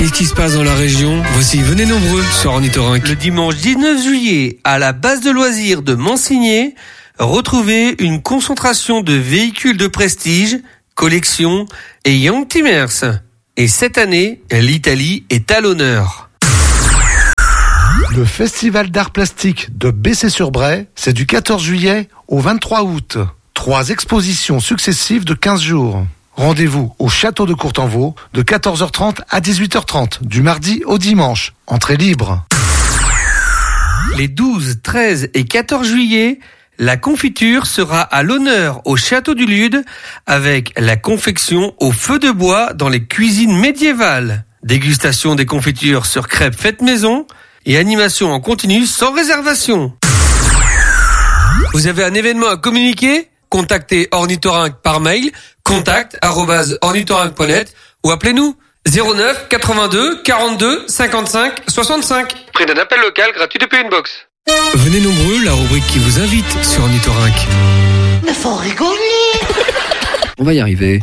Qu'est-ce qui se passe dans la région? Voici Venez nombreux sur Ornithorynque. Le dimanche 19 juillet, à la base de loisirs de Mansigné, retrouvez une concentration de véhicules de prestige, collection et Young Timers. Et cette année, l'Italie est à l'honneur. Le Festival d'art plastique de Bessay-sur-Bray, c'est du 14 juillet au 23 août. 3 expositions successives de 15 jours. Rendez-vous au château de Courtenvaux de 14h30 à 18h30, du mardi au dimanche. Entrée libre. Les 12, 13 et 14 juillet, la confiture sera à l'honneur au château du Lude avec la confection au feu de bois dans les cuisines médiévales. Dégustation des confitures sur crêpes faites maison et animation en continu sans réservation. Vous avez un événement à communiquer? Contactez Ornithorynque par mail contact@ornithorynque.net ou appelez-nous 09 82 42 55 65. Prix d'un appel local gratuit depuis une box. Venez nombreux, la rubrique qui vous invite sur Ornithorynque. Mais faut rigoler. On va y arriver.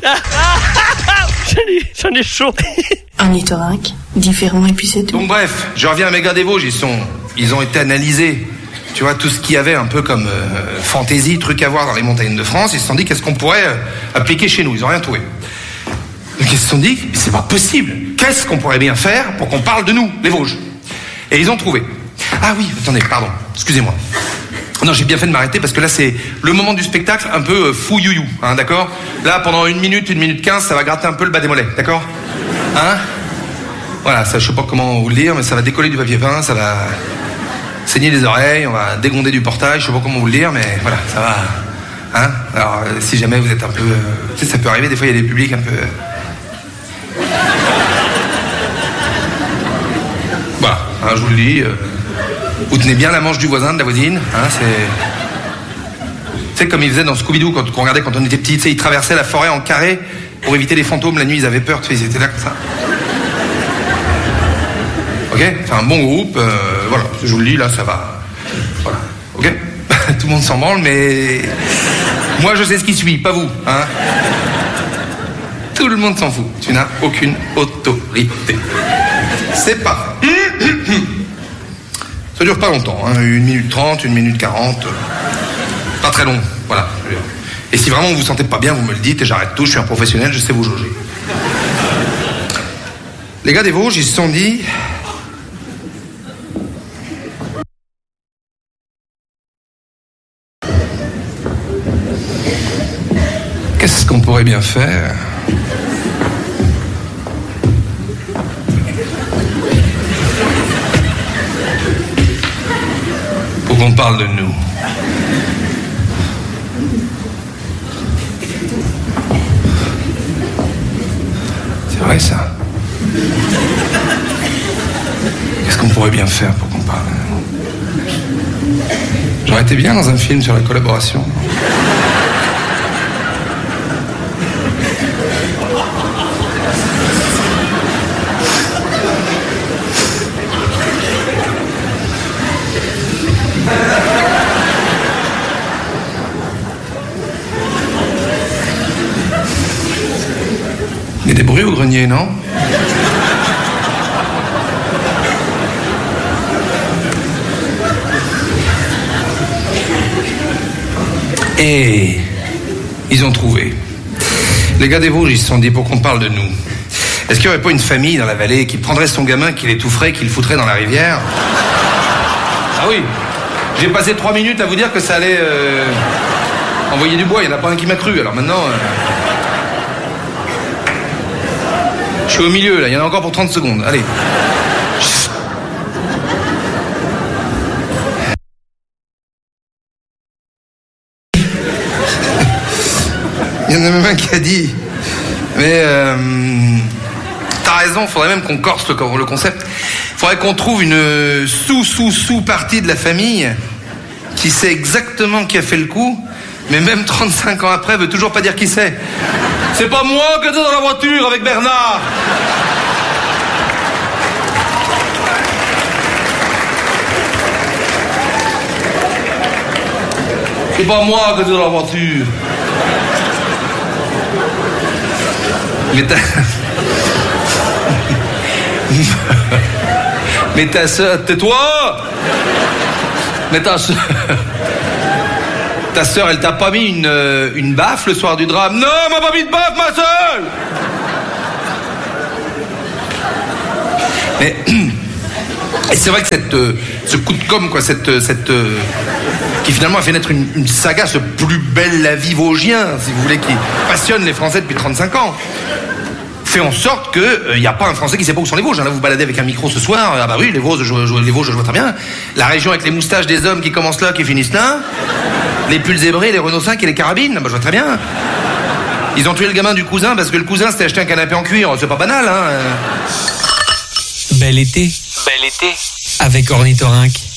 J'en ai chaud. Ornithorynque, différent et puis c'est tout. Donc bref, je reviens à mes gars des Vosges, ils ont été analysés. Tu vois, tout ce qu'il y avait un peu comme fantaisie, truc à voir dans les montagnes de France, ils se sont dit qu'est-ce qu'on pourrait appliquer chez nous, ils ont rien trouvé. Donc ils se sont dit, mais c'est pas possible, qu'est-ce qu'on pourrait bien faire pour qu'on parle de nous, les Vosges? Et ils ont trouvé. Ah oui, attendez, pardon, excusez-moi. Non, j'ai bien fait de m'arrêter parce que là c'est le moment du spectacle un peu fou you, hein, d'accord? Là pendant 1 minute 15, ça va gratter un peu le bas des mollets, d'accord? Hein? Voilà, ça je sais pas comment vous le dire, mais ça va décoller du papier peint, ça va saigner les oreilles, on va dégonder du portage, je sais pas comment vous le dire, mais voilà, ça va. Hein? Alors si jamais vous êtes un peu... tu sais, ça peut arriver, des fois il y a des publics un peu... Voilà, hein, je vous le dis... vous tenez bien la manche du voisin, de la voisine, hein, c'est comme ils faisaient dans Scooby-Doo qu'on regardait quand on était petit, tu sais, ils traversaient la forêt en carré pour éviter les fantômes, la nuit ils avaient peur, tu sais, ils étaient là comme ça. Ok, c'est un bon groupe, voilà, je vous le dis, là ça va, voilà, ok. Tout le monde s'en branle, mais moi je sais ce qui suit, pas vous, hein. Tout le monde s'en fout, tu n'as aucune autorité. C'est pas... Ça dure pas longtemps, hein, 1 minute 30, 1 minute 40, pas très long, voilà. Et si vraiment vous vous sentez pas bien, vous me le dites et j'arrête tout, je suis un professionnel, je sais vous jauger. Les gars des Vosges, ils se sont dit... Qu'est-ce qu'on pourrait bien faire ? Pour qu'on parle de nous. C'est vrai ça. Qu'est-ce qu'on pourrait bien faire pour qu'on parle de nous ? J'aurais été bien dans un film sur la collaboration. Il y a des bruits au grenier, non ? Et ils ont trouvé. Les gars des Vosges, ils se sont dit pour qu'on parle de nous. Est-ce qu'il n'y aurait pas une famille dans la vallée qui prendrait son gamin, qui l'étoufferait, qui le foutrait dans la rivière ? Ah oui, j'ai passé 3 minutes à vous dire que ça allait envoyer du bois, il n'y en a pas un qui m'a cru, alors maintenant... Je suis au milieu, là. Il y en a encore pour 30 secondes. Allez. Il y en a même un qui a dit... Mais... t'as raison, faudrait même qu'on corse le concept. Faudrait qu'on trouve une sous-partie de la famille qui sait exactement qui a fait le coup, mais même 35 ans après, veut toujours pas dire qui c'est. C'est pas moi qui étais dans la voiture avec Bernard. C'est pas moi qui étais dans la voiture. Mais Mais ta sœur, tais-toi! Mais ta sœur... Ta sœur, elle t'a pas mis une baffe le soir du drame? Non, elle m'a pas mis de baffe, ma sœur! Mais... Et c'est vrai que ce coup de com', quoi, qui finalement a fait naître une saga, ce Plus belle la vie vosgien, si vous voulez, qui passionne les Français depuis 35 ans, fait en sorte que y a pas un Français qui sait pas où sont les Vosges. Là, vous baladez avec un micro ce soir, ah bah oui, les Vosges, je vois très bien. La région avec les moustaches des hommes qui commencent là, qui finissent là, les pulls zébrés, les Renault 5 et les carabines, bah je vois très bien. Ils ont tué le gamin du cousin parce que le cousin s'était acheté un canapé en cuir, c'est pas banal, hein. Bel été. Avec Ornithorynque.